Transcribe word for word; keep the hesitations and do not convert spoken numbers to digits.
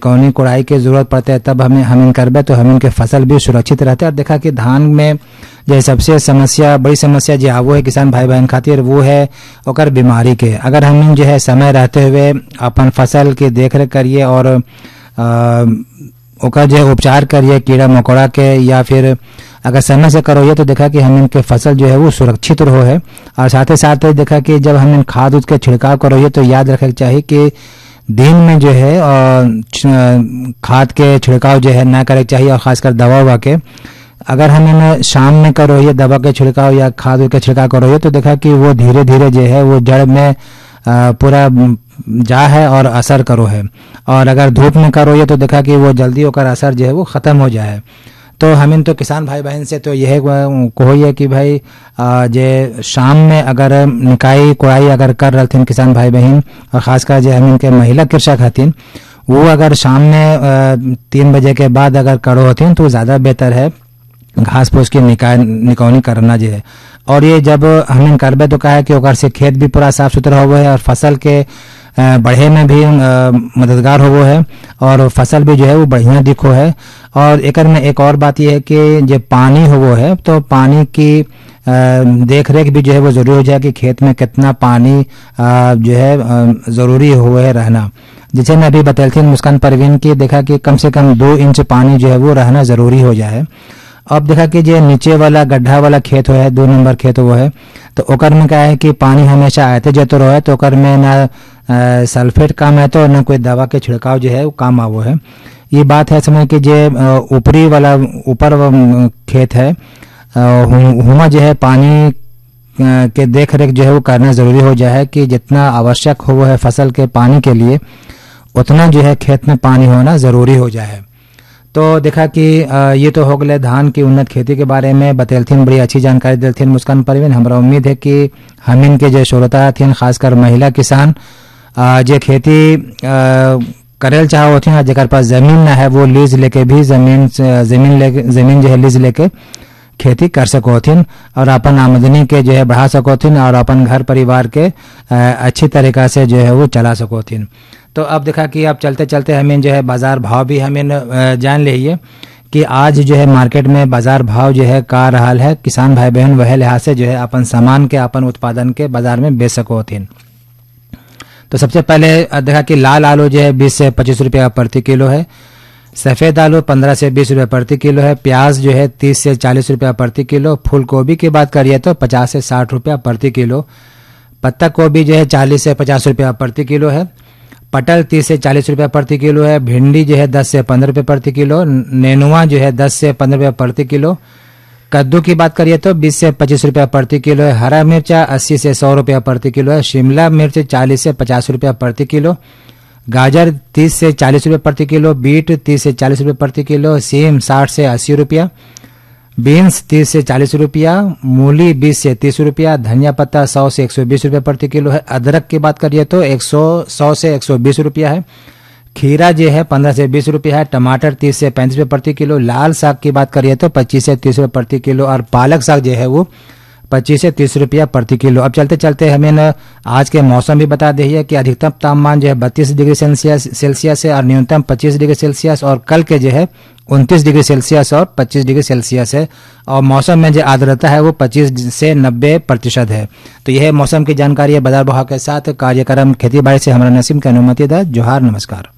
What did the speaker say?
निकौनी कोड़ाई की जरूरत पड़ते है तब हमें हमीन करबे तो हमीन के फसल भी सुरक्षित रहते हैं। और देखा कि धान में जो सबसे समस्या बड़ी समस्या जो आवो है किसान भाई बहन खातिर वो है ओकर बीमारी के। अगर हम जो है समय रहते हुए अपन फसल की देख रेख करिए और ओकर जो है उपचार करिए कीड़ा मकोड़ा के, या फिर अगर समय से करोगे तो देखा कि हम इनके फसल जो है वो सुरक्षित रहो है। और साथ ही साथ देखा कि जब हम इन खाद उद के छिड़काव करोगे तो याद रखना चाहिए कि दिन में जो है खाद के छिड़काव जो है ना करे चाहिए, और खासकर दवा ववा के। अगर हम इन शाम में करोगे दवा के छिड़काव या खाद के छिड़काव करोगे तो देखा कि वो धीरे धीरे जो है वो जड़ में पूरा जा है और असर करो है। और अगर धूप में करोगे तो देखा कि वो जल्दी होकर असर जो है वो खत्म हो जाए। तो हम इन तो किसान भाई बहन से तो यह कहो है कि भाई जे शाम में अगर निकाई कोड़ाई अगर कर रहे थे किसान भाई बहन, और खासकर जो हम इनके महिला कृषक हथिन वो अगर शाम में तीन बजे के बाद अगर करो हथिन तो ज़्यादा बेहतर है घास फूस की निकाय निकौनी करना जो है। और ये जब हम करबे तो कहा है कि ओकर से खेत भी पूरा साफ सुथरा हो है और फसल के बढ़े में भी मददगार हो है और फसल भी जो है वो बढ़िया दिखो है। और एक में एक और बात यह है कि जो पानी हो है तो पानी की देख रेख भी जो है वो जरूरी हो जाए कि खेत में कितना पानी जो है जरूरी हो है रहना। जैसे मैं अभी बताई थी मुस्कान परवीन की देखा कि कम से कम दो इंच पानी जो है वो रहना जरूरी हो जाए। अब देखा कि जो नीचे वाला गड्ढा वाला खेत हो है दो नंबर खेत वो है तो ओकर में क्या है कि पानी हमेशा आते जतो रहे तो ओकर में ना सल्फेट काम है तो ना कोई दवा के छिड़काव जो है वो काम आवो है। ये बात है समझ कि जो ऊपरी वाला ऊपर खेत है हुमा जो है पानी के देख रेख जो है वो करना जरूरी हो जाए कि जितना आवश्यक हो है फसल के पानी के लिए उतना जो है खेत में पानी होना जरूरी हो जाए। तो देखा कि ये तो हो गए धान की उन्नत खेती के बारे में बतेलथिन, बड़ी अच्छी जानकारी देलथिन मुस्कान परवीन। हमरा उम्मीद है कि हम इनके जो श्रोता हथिन खासकर महिला किसान जो खेती करेल चाहो होथिन जकर पास जमीन ना है वो लीज लेके भी जमीन जमीन लेके जमीन जो है लीज लेके खेती कर सकोथिन और अपन आमदनी के जो है बढ़ा सकोथिन और अपन घर परिवार के अच्छी तरीका से जो है वो चला सकोथिन। तो अब देखा कि अब चलते चलते हमें जो है बाजार भाव भी हमें जान लीजिए कि आज जो है मार्केट में बाजार भाव जो है का हाल है। किसान भाई बहन वह लिहाज से जो है अपन सामान के अपन उत्पादन के बाजार में बेच सकोथिन। तो सबसे पहले देखा कि लाल आलू जो है बीस से पच्चीस रुपया प्रति किलो है, सफेद आलू पंद्रह से बीस रुपये प्रति किलो है, प्याज जो है तीस से चालीस रुपया प्रति किलो, फूल गोभी की बात करिए तो पचास से साठ रुपया प्रति किलो, पत्ता गोभी जो है चालीस से पचास रुपया प्रति किलो है, पटल तीस से चालीस रुपया प्रति किलो है, भिंडी जो है दस से पंद्रह रुपये प्रति किलो, नेनुआ जो है दस से पंद्रह रुपया प्रति किलो, कद्दू की बात करिए तो बीस से पच्चीस रुपया प्रति किलो है, हरा मिर्चा अस्सी से सौ रुपया प्रति किलो है, शिमला मिर्च चालीस से पचास रुपया प्रति किलो, गाजर तीस से चालीस रुपये प्रति किलो, बीट तीस से चालीस रुपये प्रति किलो, सेम साठ से अस्सी रुपया, बीन्स तीस से चालीस रुपया, मूली बीस से तीस रुपया, धनिया पत्ता सौ से एक सौ बीस रुपये प्रति किलो है, अदरक की बात करिए तो एक सौ सौ से एक सौ बीस रुपया है, खीरा जो है पंद्रह से बीस रुपया है, टमाटर तीस से पैंतीस रुपये प्रति किलो, लाल साग की बात करिए तो पच्चीस से तीस रुपये प्रति किलो और पालक साग जो है वो पच्चीस से तीस रुपया प्रति किलो। अब चलते चलते हमें न आज के मौसम भी बता दिए कि अधिकतम तापमान जो है बत्तीस डिग्री सेल्सियस सेल्सियस है और न्यूनतम पच्चीस डिग्री सेल्सियस और कल के जो है उनतीस डिग्री सेल्सियस और पच्चीस डिग्री सेल्सियस है और मौसम में जो आर्द्रता है वो पच्चीस से नब्बे प्रतिशत है। तो यह मौसम की जानकारी है बाजार भाव के साथ कार्यक्रम खेती बाड़ी से हमारा नसीम की अनुमति है। जोहार, नमस्कार।